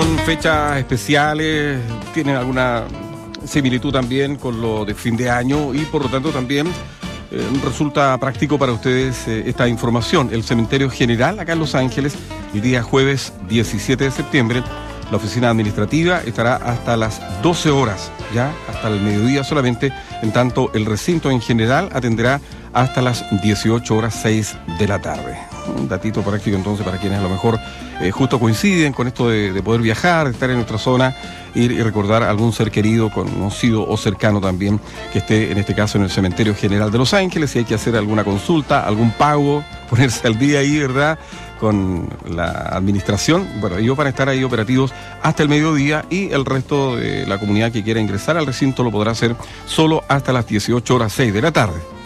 Son fechas especiales, tienen alguna similitud también con lo de fin de año y por lo tanto también resulta práctico para ustedes esta información. El Cementerio General acá en Los Ángeles, el día jueves 17 de septiembre, la oficina administrativa estará hasta las 12 horas, ya hasta el mediodía solamente, en tanto el recinto en general atenderá hasta las 18 horas 6 de la tarde. Un datito práctico entonces para quienes a lo mejor justo coinciden con esto de poder viajar, de estar en nuestra zona, ir y recordar a algún ser querido, conocido o cercano también, que esté en este caso en el Cementerio General de Los Ángeles. Si hay que hacer alguna consulta, algún pago, ponerse al día ahí, ¿verdad?, con la administración. Bueno, ellos van a estar ahí operativos hasta el mediodía y el resto de la comunidad que quiera ingresar al recinto lo podrá hacer solo hasta las 18 horas 6 de la tarde.